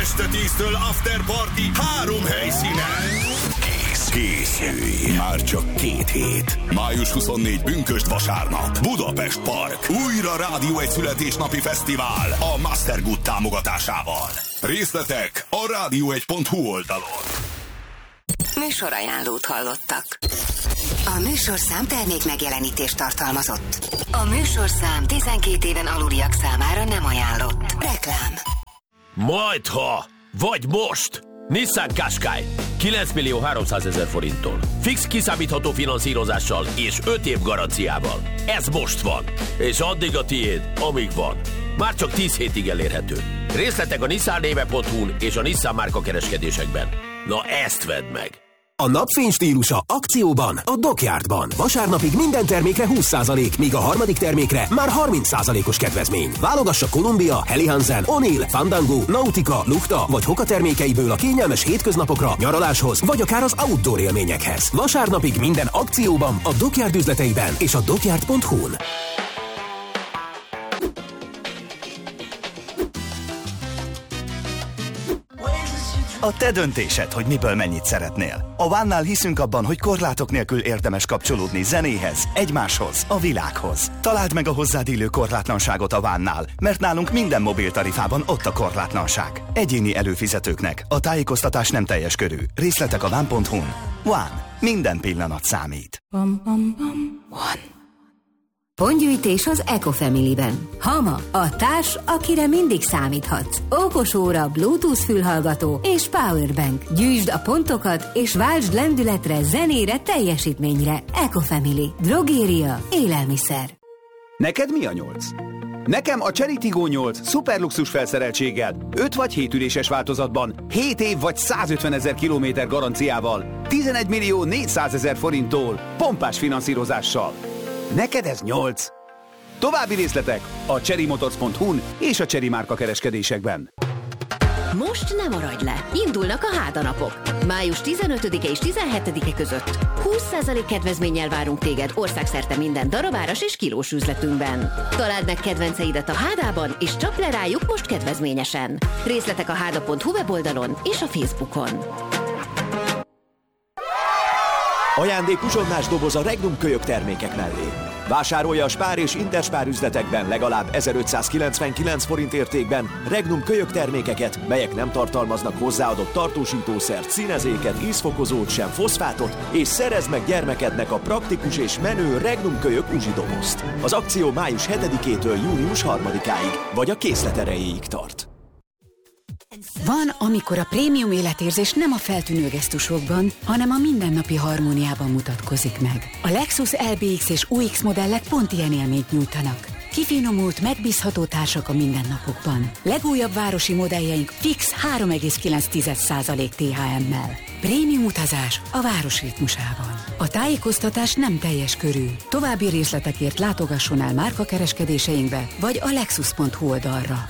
Este 10-től After Party 3 helyszínen. Készülj! Már csak 2 hét. Május 24 pünkösd vasárnap. Budapest Park. Újra Rádió 1 születésnapi fesztivál a Mastergood támogatásával. Részletek a radio1.hu oldalon. Műsorajánlót hallottak. A műsorszám termék megjelenítést tartalmazott. A műsorszám 12 éven aluliak számára nem ajánlott. Reklám. Majdha, vagy most! Nissan Qashqai 9.300.000 forinttól. Fix kiszámítható finanszírozással és 5 év garanciával. Ez most van. És addig a tiéd, amíg van. Már csak 10 hétig elérhető. Részletek a nissannéve.hu-n és a Nissan márka kereskedésekben. Na ezt vedd meg! A napfény stílusa akcióban a Dockyardban. Vasárnapig minden termékre 20%, míg a harmadik termékre már 30%-os kedvezmény. Válogassa Columbia, Helly Hansen, O'Neill, Fandango, Nautica, Luchta vagy Hoka termékeiből a kényelmes hétköznapokra, nyaraláshoz vagy akár az outdoor élményekhez. Vasárnapig minden akcióban a Dockyard üzleteiben és a dockyard.hu-n. A te döntésed, hogy miből mennyit szeretnél. A One-nál hiszünk abban, hogy korlátok nélkül érdemes kapcsolódni zenéhez, egymáshoz, a világhoz. Találd meg a hozzád illő korlátlanságot a One-nál, mert nálunk minden mobiltarifában ott a korlátlanság. Egyéni előfizetőknek a tájékoztatás nem teljes körű. Részletek a One.hu-n. One. Minden pillanat számít. One. Pontgyűjtés az Ecofamily-ben. Hama, a társ, akire mindig számíthatsz. Okos óra, Bluetooth fülhallgató és powerbank. Gyűjtsd a pontokat és váltsd lendületre, zenére, teljesítményre. Ecofamily. Drogéria. Élelmiszer. Neked mi a 8? Nekem a Chery Tiggo 8 szuperluxus felszereltséggel, 5 vagy 7 üléses változatban, 7 év vagy 150 000 kilométer garanciával, 11.400.000 forinttól, pompás finanszírozással. Neked ez 8. További részletek a cherrymotors.hu-n és a Chery márka kereskedésekben. Most nem maradj le! Indulnak a hádanapok. Május 15-e és 17-e között 20% kedvezménnyel várunk téged országszerte minden darabáras és kilós üzletünkben. Találd meg kedvenceidet a Hádában, és csap le rájuk most kedvezményesen. Részletek a háda.hu weboldalon és a Facebookon. Ajándék uzsonnás doboz a Regnum kölyök termékek mellé. Vásárolja a Spár és Interspár üzletekben legalább 1599 forint értékben Regnum kölyök termékeket, melyek nem tartalmaznak hozzáadott tartósítószert, színezéket, ízfokozót sem, foszfátot, és szerezd meg gyermekednek a praktikus és menő Regnum kölyök uzsidobozt. Az akció május 7-től június 3-áig, vagy a készlet erejéig tart. Van, amikor a prémium életérzés nem a feltűnő gesztusokban, hanem a mindennapi harmóniában mutatkozik meg. A Lexus LBX és UX modellek pont ilyen élményt nyújtanak. Kifinomult, megbízható társak a mindennapokban. Legújabb városi modelljeink fix 3,9% THM-mel. Prémium utazás a város ritmusában. A tájékoztatás nem teljes körű. További részletekért látogasson el márkakereskedéseinkbe, vagy a lexus.hu oldalra.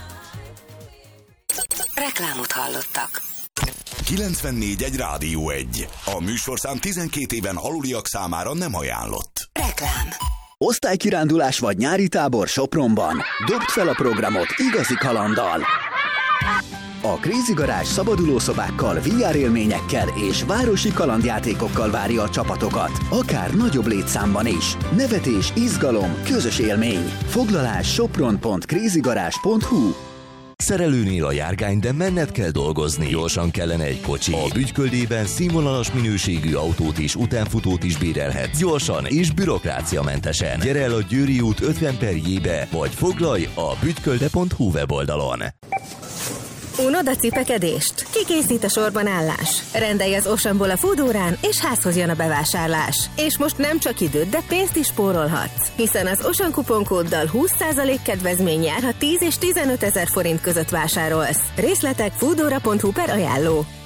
Reklámot hallottak. 94.1 Rádió 1. A műsorszám 12 éven aluliak számára nem ajánlott. Reklám. Osztálykirándulás vagy nyári tábor Sopronban. Dobd fel a programot igazi kalanddal. A Crazy Garage szabadulószobákkal, VR élményekkel és városi kalandjátékokkal várja a csapatokat, akár nagyobb létszámban is. Nevetés, izgalom, közös élmény. Foglalás sopron.crazygarage.hu. Szerelőnél a járgány, de menned kell dolgozni. Gyorsan kellene egy kocsi. A Bügyköldében színvonalas minőségű autót és utánfutót is bérelhetsz. Gyorsan és bürokráciamentesen. Gyere el a Győri út 50/J-be, vagy foglalj a bütykölde.hu weboldalon. Unod a cipekedést? Kikészít a sorban állás? Rendelj az Oceanból a foodórán, és házhoz jön a bevásárlás. És most nem csak időt, de pénzt is spórolhatsz. Hiszen az Ocean kuponkóddal 20% kedvezmény jár, ha 10 és 15 000 forint között vásárolsz. Részletek foodora.hu/ajánló.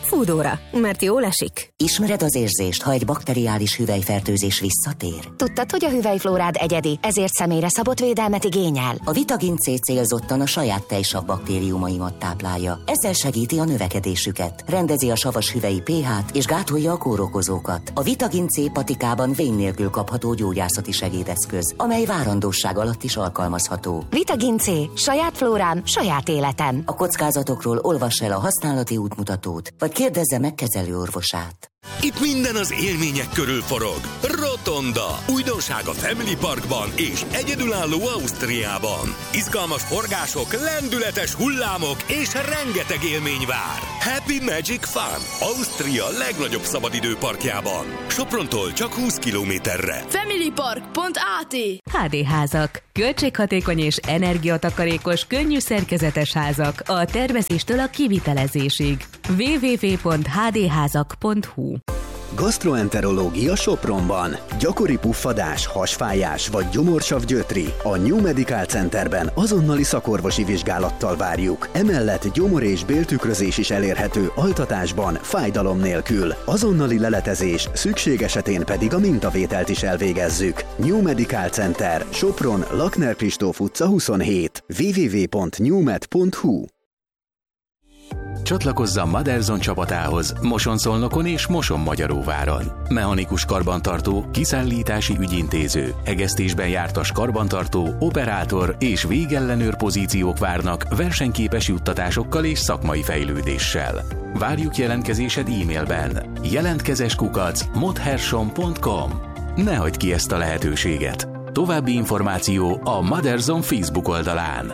Foodóra, mert jól esik. Ismered az érzést, ha egy bakteriális hüvelyfertőzés visszatér? Tudtad, hogy a hüvelyflórád egyedi, ezért személyre szabott védelmet igényel? A Vitagin C célzottan a saját tejsav baktériumaimat táplálja. Ezzel segíti a növekedésüket, rendezi a savas hüvelyi pH-t és gátolja a kórokozókat. A Vitagin C patikában vén nélkül kapható gyógyászati segédeszköz, amely várandósság alatt is alkalmazható. Vitagin C. Saját flórám, saját életem. A kockázatokról olvass el a használati útmutatót, vagy kérdezze meg kezelőorvosát. Itt minden az élmények körül forog. Rotonda. Újdonság a Family Parkban és egyedülálló Ausztriában. Izgalmas forgások, lendületes hullámok és rengeteg élmény vár. Happy Magic Fun. Ausztria legnagyobb szabadidőparkjában. Soprontól csak 20 kilométerre. Familypark.at HD házak. Költséghatékony és energiatakarékos, könnyű szerkezetes házak a tervezéstől a kivitelezésig. www.hdházak.hu Gastroenterológia Sopronban. Gyakori puffadás, hasfájás vagy gyomorsav gyötri. A New Medical Centerben azonnali szakorvosi vizsgálattal várjuk. Emellett gyomor- és béltükrözés is elérhető altatásban, fájdalom nélkül. Azonnali leletezés, szükség esetén pedig a mintavételt is elvégezzük. New Medical Center, Sopron, Lakner Kristóf utca 27. www.newmed.hu Csatlakozz a Mother csapatához Moson-Szolnokon és Moson-Magyaróváron. Mechanikus karbantartó, kiszállítási ügyintéző, egesztésben jártas karbantartó, operátor és végellenőr pozíciók várnak versenyképes juttatásokkal és szakmai fejlődéssel. Várjuk jelentkezésed e-mailben. jelentkezes@modherson.com. Ne hagyd ki ezt a lehetőséget. További információ a Mother Facebook oldalán.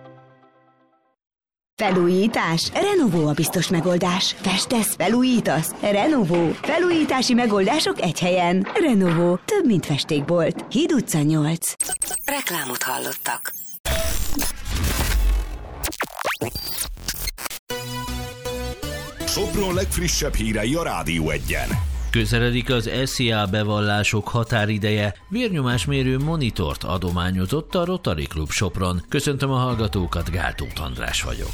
Felújítás? Renovó a biztos megoldás. Festesz? Felújítasz? Renovó. Felújítási megoldások egy helyen. Renovó. Több, mint festékbolt. Híd utca 8. Reklámot hallottak. Sopron legfrissebb hírei a Rádió Egyen. Közeledik az SZIA bevallások határideje, vérnyomásmérő monitort adományozott a Rotary Klub Sopron. Köszöntöm a hallgatókat, Gáltóth András vagyok.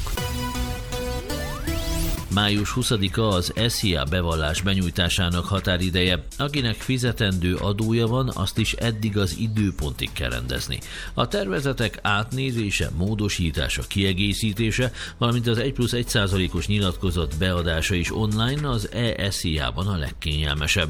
Május 20-a az SZIA bevallás benyújtásának határideje. Akinek fizetendő adója van, azt is eddig az időpontig kell rendezni. A tervezetek átnézése, módosítása, kiegészítése, valamint az 1+1%-os nyilatkozat beadása is online az e-SZIA-ban a legkényelmesebb.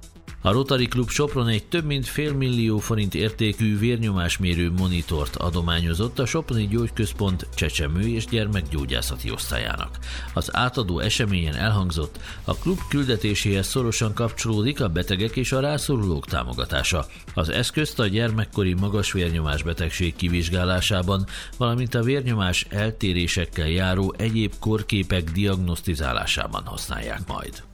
A Rotary Klub Sopron egy több mint $500 000 értékű vérnyomásmérő monitort adományozott a Soproni Gyógyközpont csecsemő- és gyermekgyógyászati osztályának. Az átadó eseményen elhangzott, a klub küldetéséhez szorosan kapcsolódik a betegek és a rászorulók támogatása. Az eszközt a gyermekkori magas vérnyomás betegség kivizsgálásában, valamint a vérnyomás eltérésekkel járó egyéb korképek diagnosztizálásában használják majd.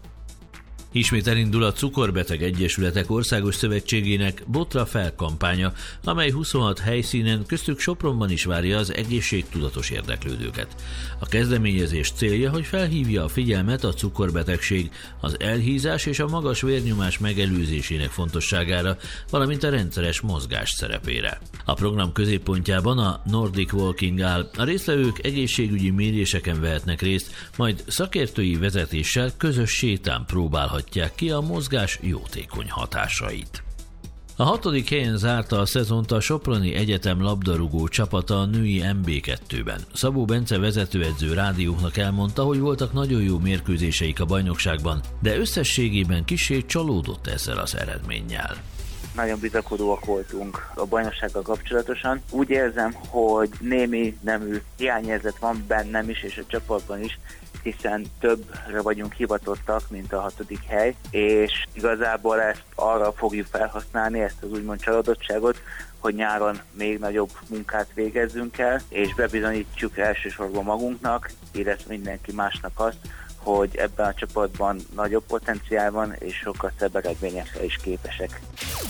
Ismét elindul a Cukorbeteg Egyesületek Országos Szövetségének Botra fel kampánya, amely 26 helyszínen, köztük Sopronban is várja az egészségtudatos érdeklődőket. A kezdeményezés célja, hogy felhívja a figyelmet a cukorbetegség, az elhízás és a magas vérnyomás megelőzésének fontosságára, valamint a rendszeres mozgás szerepére. A program középpontjában a Nordic Walking áll. A résztvevők egészségügyi méréseken vehetnek részt, majd szakértői vezetéssel közös sétán próbálhatják ki a mozgás jótékony hatásait. A 6. helyen zárta a szezont a Soproni Egyetem labdarúgó csapata a női MB2-ben. Szabó Bence vezetőedző rádióknak elmondta, hogy voltak nagyon jó mérkőzéseik a bajnokságban, de összességében kissé csalódott ezzel az eredménnyel. Nagyon bizakodóak voltunk a bajnoksággal kapcsolatosan. Úgy érzem, hogy némi nemű hiányérzet van bennem is, és a csapatban is, hiszen többre vagyunk hivatottak, mint a 6. hely, és igazából ezt arra fogjuk felhasználni, ezt az úgymond csalódottságot, hogy nyáron még nagyobb munkát végezzünk el, és bebizonyítjuk elsősorban magunknak, illetve mindenki másnak azt, hogy ebben a csapatban nagyobb potenciál van, és sokkal szebb eredményekre is képesek.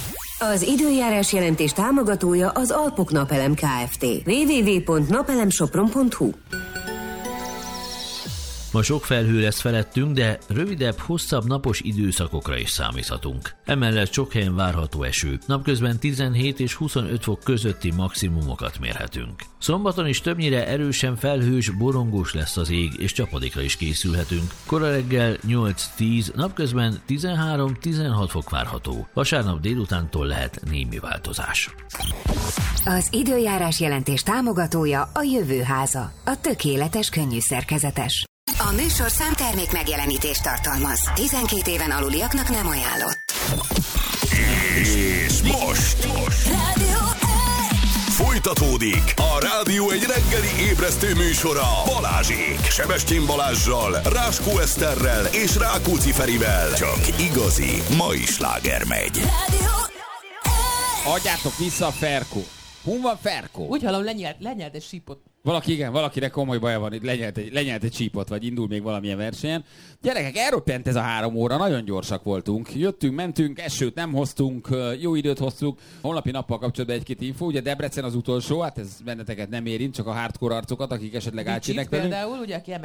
Az időjárás jelentés támogatója az Alpok Napelem Kft. www.napelemsopron.hu Ma sok felhő lesz felettünk, de rövidebb, hosszabb napos időszakokra is számíthatunk. Emellett sok helyen várható eső. Napközben 17 és 25 fok közötti maximumokat mérhetünk. Szombaton is többnyire erősen felhős, borongós lesz az ég, és csapadékra is készülhetünk. Kora reggel 8-10, napközben 13-16 fok várható. Vasárnap délutántól lehet némi változás. Az időjárás jelentés támogatója a Jövőháza, a tökéletes könnyű szerkezetes. A műsor számtermék megjelenítést tartalmaz. 12 éven aluliaknak nem ajánlott. És most folytatódik a Rádió egy reggeli ébresztő műsora Balázsék. Sebestyén Balázssal, Ráskó Eszterrel és Rákóczi Ferivel. Csak igazi mai sláger megy. Adjátok vissza a Ferkó. Hol van Ferkó? Úgy hallom, lenyelt egy sípot. Valakinek komoly baja van, itt lenyelt egy csípot, vagy indul még valamilyen versenyen. Gyerekek, elroppent ez a 3 óra, nagyon gyorsak voltunk. Jöttünk, mentünk, esőt nem hoztunk, jó időt hoztuk. Holnapi nappal kapcsolatban egy-két info, ugye Debrecen az utolsó, hát ez benneteket nem érint, csak a hardcore arcokat, akik esetleg átjönnek velünk. Például, ugye, aki